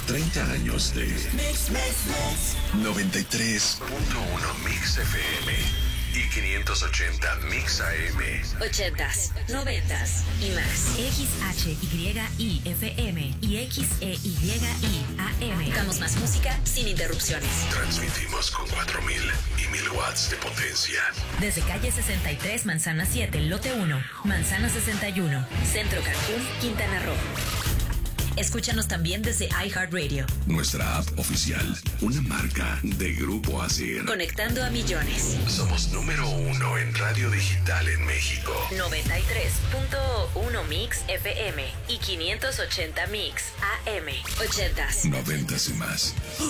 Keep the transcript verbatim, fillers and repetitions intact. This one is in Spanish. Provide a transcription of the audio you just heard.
treinta años de Mix, Mix, Mix. noventa y tres punto uno Mix F M y quinientos ochenta Mix A M. Ochentas, noventas y más. X H Y I F M y X E Y I A M. Damos más música sin interrupciones. Transmitimos con cuatro mil y mil watts de potencia. Desde calle sesenta y tres, Manzana siete, lote uno, Manzana sesenta y uno. Centro Cancún, Quintana Roo. Escúchanos también desde iHeartRadio. Nuestra app oficial, una marca de Grupo Asir. Conectando a millones. Somos número uno en radio digital en México. noventa y tres punto uno Mix F M y quinientos ochenta Mix A M. Ochentas. Noventas y más.